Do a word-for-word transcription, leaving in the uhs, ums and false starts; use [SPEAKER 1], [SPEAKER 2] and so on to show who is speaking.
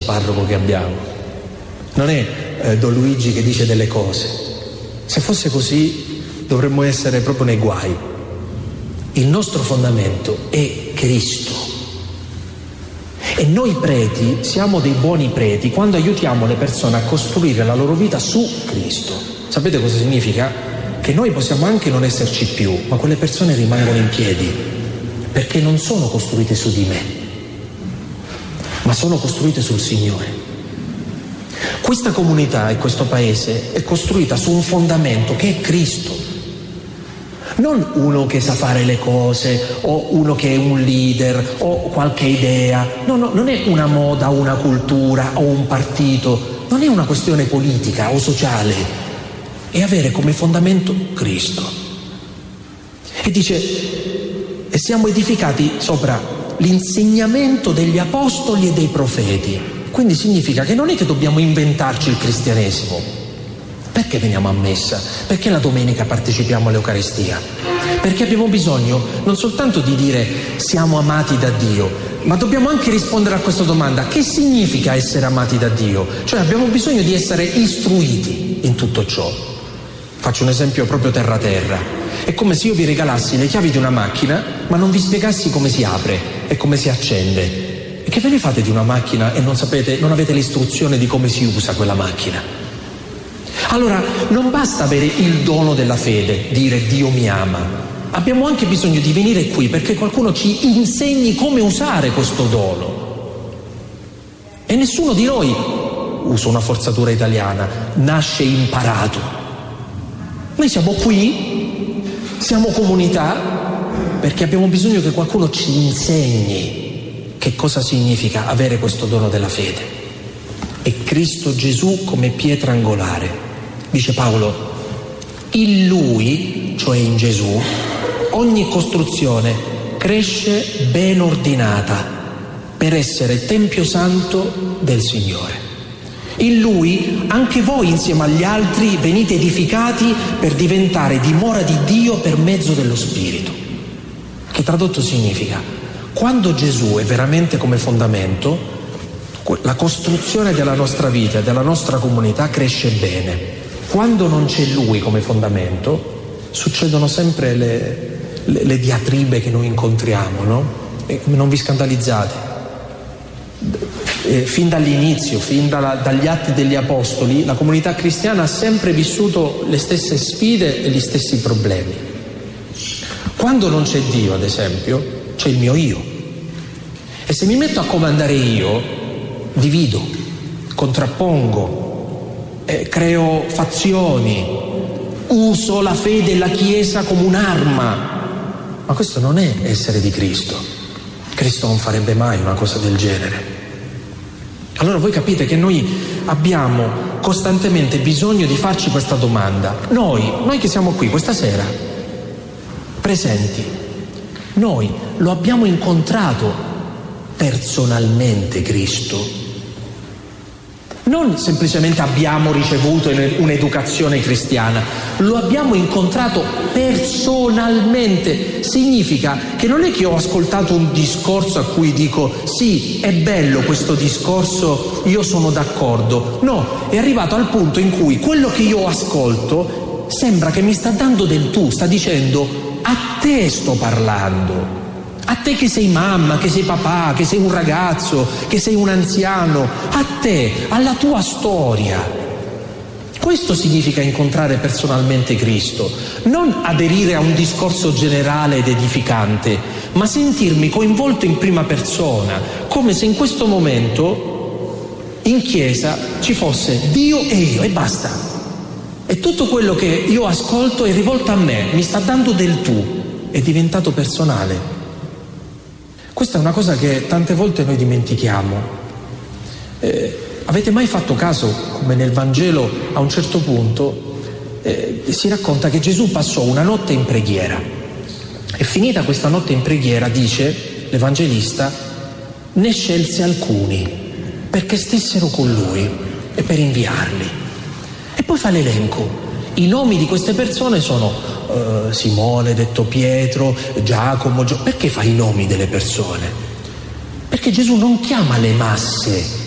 [SPEAKER 1] parroco che abbiamo, non è eh, Don Luigi che dice delle cose. Se fosse così dovremmo essere proprio nei guai. Il nostro fondamento è Cristo. E noi preti siamo dei buoni preti quando aiutiamo le persone a costruire la loro vita su Cristo. Sapete cosa significa? Che noi possiamo anche non esserci più, ma quelle persone rimangono in piedi, perché non sono costruite su di me, ma sono costruite sul Signore. Questa comunità e questo paese è costruita su un fondamento che è Cristo. Non uno che sa fare le cose, o uno che è un leader, o qualche idea. No, no, non è una moda, una cultura o un partito. Non è una questione politica o sociale. È avere come fondamento Cristo. E dice, e siamo edificati sopra l'insegnamento degli apostoli e dei profeti. Quindi significa che non è che dobbiamo inventarci il cristianesimo. Perché veniamo a messa? Perché la domenica partecipiamo all'Eucaristia? Perché abbiamo bisogno non soltanto di dire siamo amati da Dio, ma dobbiamo anche rispondere a questa domanda: che significa essere amati da Dio? Cioè abbiamo bisogno di essere istruiti in tutto ciò. Faccio un esempio proprio terra terra. È come se io vi regalassi le chiavi di una macchina, ma non vi spiegassi come si apre e come si accende. E che ve ne fate di una macchina e non sapete, non avete l'istruzione di come si usa quella macchina? Allora, non basta avere il dono della fede, dire Dio mi ama. Abbiamo anche bisogno di venire qui perché qualcuno ci insegni come usare questo dono. E nessuno di noi, uso una forzatura italiana, nasce imparato. Noi siamo qui, siamo comunità, perché abbiamo bisogno che qualcuno ci insegni che cosa significa avere questo dono della fede. E Cristo Gesù come pietra angolare. Dice Paolo, in Lui, cioè in Gesù, ogni costruzione cresce ben ordinata per essere Tempio Santo del Signore. In Lui anche voi insieme agli altri venite edificati per diventare dimora di Dio per mezzo dello Spirito. Che tradotto significa? Quando Gesù è veramente come fondamento, la costruzione della nostra vita e della nostra comunità cresce bene. Quando non c'è Lui come fondamento, succedono sempre le, le, le diatribe che noi incontriamo, no? E non vi scandalizzate. E fin dall'inizio, fin dalla, dagli atti degli Apostoli, la comunità cristiana ha sempre vissuto le stesse sfide e gli stessi problemi. Quando non c'è Dio, ad esempio, c'è il mio io. E se mi metto a comandare io, divido, contrappongo, eh, creo fazioni, uso la fede e la Chiesa come un'arma. Ma questo non è essere di Cristo. Cristo non farebbe mai una cosa del genere. Allora voi capite che noi abbiamo costantemente bisogno di farci questa domanda. Noi, noi che siamo qui questa sera, presenti, noi lo abbiamo incontrato personalmente Cristo? Non semplicemente abbiamo ricevuto un'educazione cristiana, lo abbiamo incontrato personalmente. Significa che non è che ho ascoltato un discorso a cui dico sì, è bello questo discorso, io sono d'accordo. No, è arrivato al punto in cui quello che io ascolto sembra che mi sta dando del tu, sta dicendo a te sto parlando. A te che sei mamma, che sei papà, che sei un ragazzo, che sei un anziano, a te, alla tua storia. Questo significa incontrare personalmente Cristo, non aderire a un discorso generale ed edificante, ma sentirmi coinvolto in prima persona, come se in questo momento in chiesa ci fosse Dio e io e basta. E tutto quello che io ascolto è rivolto a me, mi sta dando del tu, è diventato personale. Questa è una cosa che tante volte noi dimentichiamo. Eh, avete mai fatto caso come nel Vangelo a un certo punto eh, si racconta che Gesù passò una notte in preghiera e finita questa notte in preghiera, dice l'Evangelista, ne scelse alcuni perché stessero con lui e per inviarli. E poi fa l'elenco. I nomi di queste persone sono uh, Simone, detto Pietro, Giacomo. Gio... Perché fa i nomi delle persone? Perché Gesù non chiama le masse